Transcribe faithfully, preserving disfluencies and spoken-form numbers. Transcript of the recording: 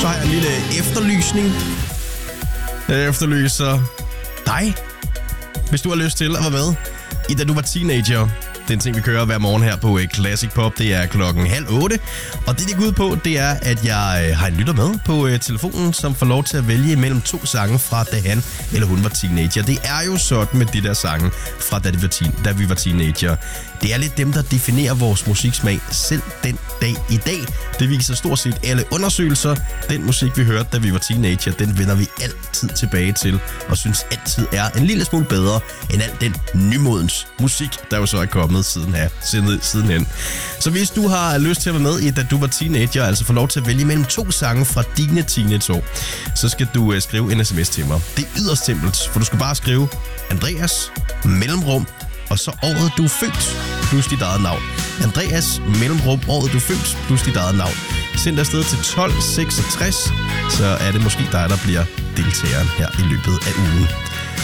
har jeg en lille efterlysning. Jeg efterlyser dig, hvis du har lyst til at være med i Da Du Var Teenager. Det er en ting, vi kører hver morgen her på Classic Pop. Det er klokken halv otte. Og det, det går ud på, det er, at jeg har en lytter med på telefonen, som får lov til at vælge mellem to sange fra da han eller hun var teenager. Det er jo sådan med de der sange fra da, de var teen, da vi var teenager. Det er lidt dem, der definerer vores musiksmag selv den dag i dag. Det viser stort set alle undersøgelser. Den musik, vi hørte, da vi var teenager, den vender vi altid tilbage til, og synes altid er en lille smule bedre end al den nymodens musik, der jo så er kommet siden her, siden, sidenhen. Så hvis du har lyst til at være med i Da Du Var Teenager, altså få lov til at vælge mellem to sange fra dine teenageår, så skal du uh, skrive en sms til mig. Det er yderst simpelt, for du skal bare skrive Andreas, mellemrum, og så året du er født, plus dit eget navn. Andreas, mellemrum, året du er født, plus dit eget navn. Send dig afsted til tolv seksogtres, så er det måske dig, der bliver deltageren her i løbet af ugen.